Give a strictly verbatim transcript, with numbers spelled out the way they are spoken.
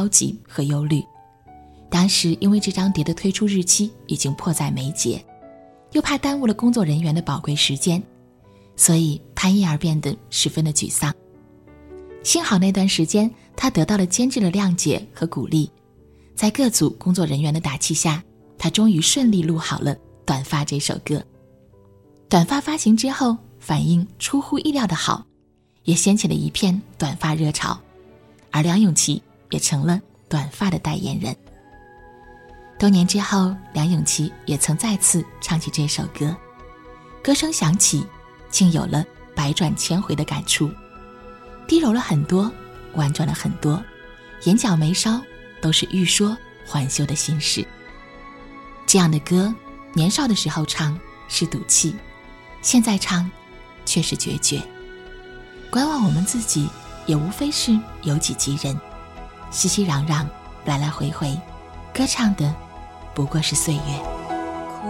焦急和忧虑。当时因为这张碟的推出日期已经迫在眉睫，又怕耽误了工作人员的宝贵时间，所以潘燕儿变得十分的沮丧。幸好那段时间他得到了监制的谅解和鼓励，在各组工作人员的打气下，他终于顺利录好了《短发》这首歌。短发发行之后反应出乎意料的好，也掀起了一片短发热潮，而梁咏琪也成了短发的代言人。多年之后，梁咏琪也曾再次唱起这首歌，歌声响起，竟有了百转千回的感触，低柔了很多，婉转了很多，眼角眉梢都是欲说还休的心事。这样的歌，年少的时候唱是赌气，现在唱却是决绝。观望我们自己，也无非是有己及人，熙熙攘攘，来来回回，歌唱的不过是岁月。